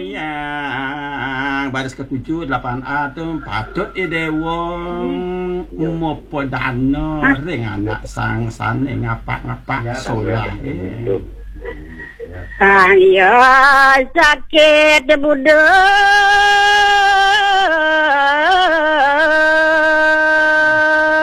yang baris ke-7 8A tuh patut dewa umopo dano ring anak sang sane ngapak-ngapak solah. Ayo sakit budak